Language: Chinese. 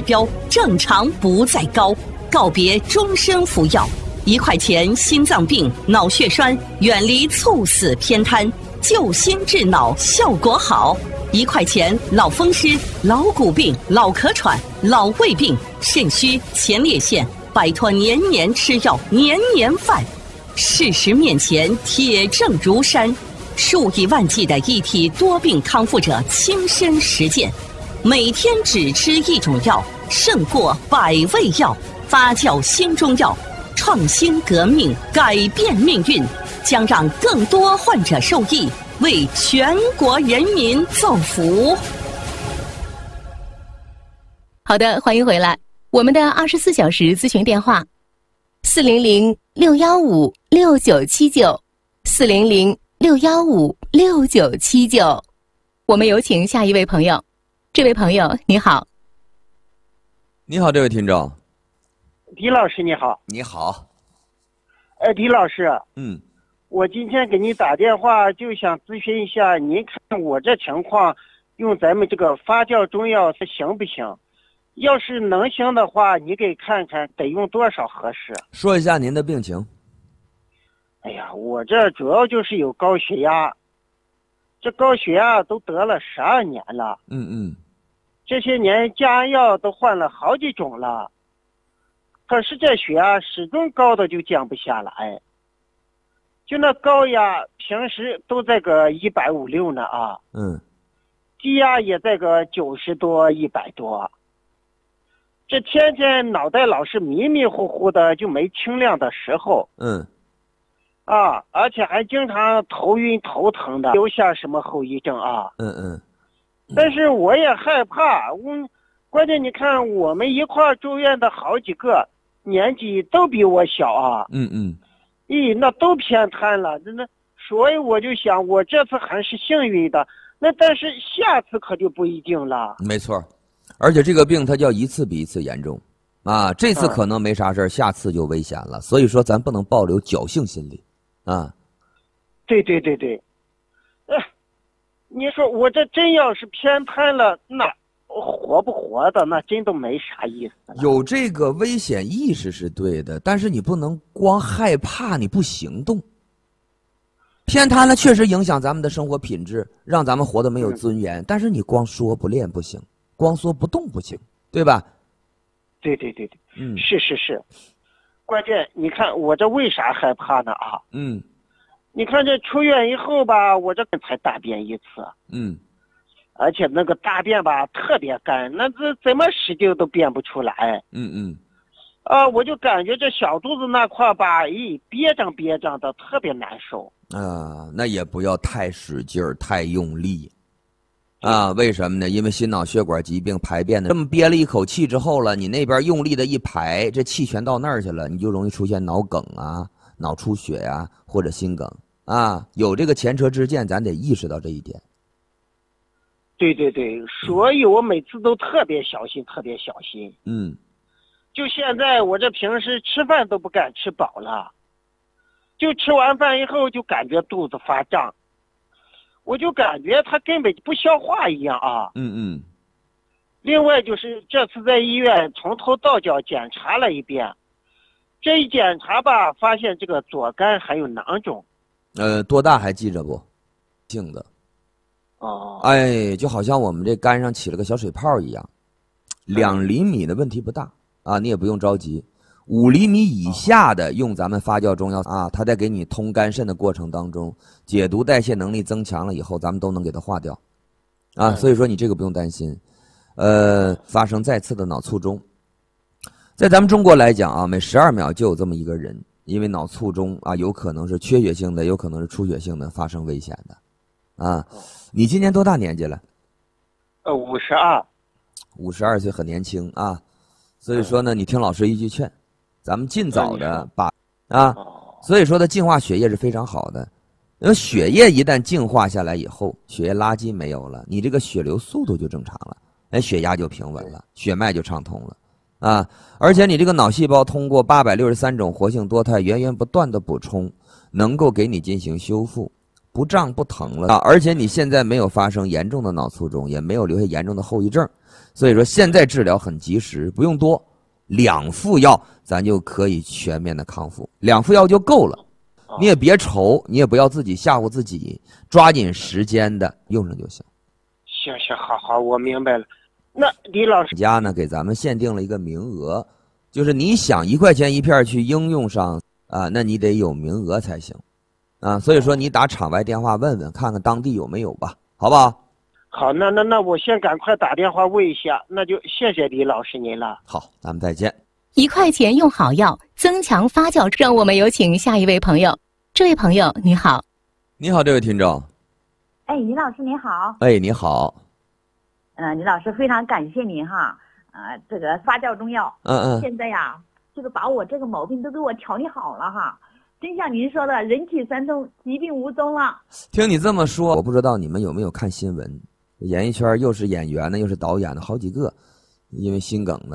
标，正常不再高，告别终身服药。1块钱心脏病、脑血栓，远离猝死偏瘫，救心治脑效果好。1块钱老风湿、老骨病、老咳喘、老胃病、肾虚、前列腺，摆脱年年吃药、年年犯。事实面前，铁证如山，数以万计的一体多病康复者亲身实践，每天只吃一种药，胜过100味药。发酵新中药，创新革命，改变命运，将让更多患者受益，为全国人民造福。 好的，欢迎回来。我们的24小时咨询电话：400-615-6979，400-615-6979。我们有请下一位朋友。这位朋友，你好。 你好，这位听众。 狄老师你好。 你好。 狄老师，我今天给你打电话就想咨询一下，您看我这情况用咱们这个发酵中药是行不行？要是能行的话，你给看看得用多少合适？ 说一下您的病情。 哎呀，我这主要就是有高血压，这高血压都得了12年了。这些年降压药都换了好几种了，可是这血压始终高的就降不下来。就那高压平时都在个150呢啊，低压也在个90多100多。这天天脑袋老是迷迷糊糊的，就没清亮的时候。而且还经常头晕头疼的，留下什么后遗症啊？但是我也害怕，关键你看我们一块住院的好几个，年纪都比我小啊。那都偏瘫了，真的。所以我就想，我这次还是幸运的，那但是下次可就不一定了。 没错，而且这个病它叫一次比一次严重啊，这次可能没啥事儿，下次就危险了。所以说咱不能抱留侥幸心理啊。 对，你说我这真要是偏瘫了，那活不活的那真都没啥意思了。 有这个危险意识是对的，但是你不能光害怕你不行动。偏瘫了确实影响咱们的生活品质，让咱们活得没有尊严，但是你光说不练不行，光说不动不行，对吧？ 对，是。关键你看我这为啥害怕呢啊？你看这出院以后吧，我这才大便一次。而且那个大便吧特别干，那这怎么使劲都便不出来。我就感觉这小肚子那块吧，憋胀的，特别难受。 那也不要太使劲儿，太用力。为什么呢？因为心脑血管疾病排便的这么憋了一口气之后了，你那边用力的一排，这气全到那儿去了，你就容易出现脑梗啊、脑出血呀，或者心梗啊。有这个前车之鉴，咱得意识到这一点。 对，所以我每次都特别小心。就现在我这平时吃饭都不敢吃饱了，就吃完饭以后就感觉肚子发胀，我就感觉它根本不消化一样啊。另外就是这次在医院从头到脚检查了一遍，这一检查吧，发现这个左肝还有囊肿。 多大还记着不？性的。就好像我们这肝上起了个小水泡一样，2厘米的问题不大啊，你也不用着急。5厘米以下的用咱们发酵中药啊，它在给你通肝肾的过程当中，解毒代谢能力增强了以后，咱们都能给它化掉啊。所以说你这个不用担心。发生再次的脑卒中，在咱们中国来讲啊，每12秒就有这么一个人因为脑卒中啊，有可能是缺血性的，有可能是出血性的发生危险的啊。你今年多大年纪了 ？52。 52岁很年轻啊，所以说呢，你听老师一句劝，咱们尽早的把所以说的净化血液是非常好的。因为血液一旦净化下来以后，血液垃圾没有了，你这个血流速度就正常了，血压就平稳了，血脉就畅通了啊。而且你这个脑细胞通过863种活性多肽源源不断的补充，能够给你进行修复。 不胀不疼了啊，而且你现在没有发生严重的脑卒中，也没有留下严重的后遗症，所以说现在治疗很及时，不用多，2副药咱就可以全面的康复，2副药就够了。你也别愁，你也不要自己吓唬自己，抓紧时间的用上就行。 行，好，我明白了。那李老师家呢给咱们限定了一个名额，就是你想1块钱1片去应用上啊，那你得有名额才行啊。所以说你打场外电话问问，看看当地有没有吧，好不好？ 好，那我先赶快打电话问一下，那就谢谢李老师您了。 好，咱们再见。 1块钱用好药，增强发酵。让我们有请下一位朋友。这位朋友你好。 你好，这位听众。 哎，李老师您好。 哎，你好。 李老师非常感谢您哈。这个发酵中药，现在呀，这个把我这个毛病都给我调理好了哈。真像您说的，人体三通，疾病无踪了。 听你这么说，我不知道你们有没有看新闻，演艺圈又是演员的，又是导演的，好几个因为心梗的。